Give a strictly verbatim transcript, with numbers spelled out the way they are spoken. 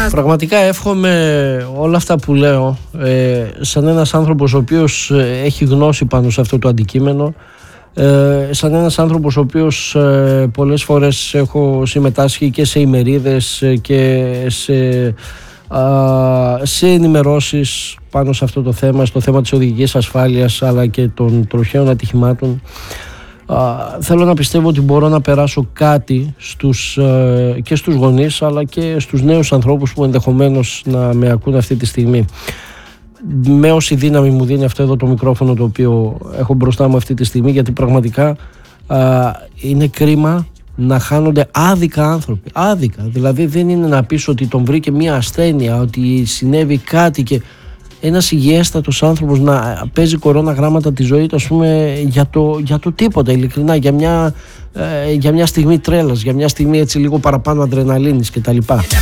Πραγματικά εύχομαι όλα αυτά που λέω ε, σαν ένας άνθρωπος ο οποίος έχει γνώση πάνω σε αυτό το αντικείμενο, ε, σαν ένας άνθρωπος ο οποίος ε, πολλές φορές έχω συμμετάσχει και σε ημερίδες και σε, α, σε ενημερώσεις πάνω σε αυτό το θέμα, στο θέμα της οδηγικής ασφάλειας αλλά και των τροχαίων ατυχημάτων. Uh, θέλω να πιστεύω ότι μπορώ να περάσω κάτι στους, uh, και στους γονείς αλλά και στους νέους ανθρώπους που ενδεχομένως να με ακούν αυτή τη στιγμή. Με όση δύναμη μου δίνει αυτό εδώ το μικρόφωνο το οποίο έχω μπροστά μου αυτή τη στιγμή, γιατί πραγματικά uh, είναι κρίμα να χάνονται άδικα άνθρωποι. Άδικα. Δηλαδή δεν είναι να πεις ότι τον βρήκε μια ασθένεια, ότι συνέβη κάτι και ένας υγιέστατος άνθρωπος να παίζει κορώνα γράμματα τη ζωή του, ας πούμε, για το, για το τίποτα, ειλικρινά, για μια, ε, για μια στιγμή τρέλας, για μια στιγμή έτσι λίγο παραπάνω αδρεναλίνης κτλ.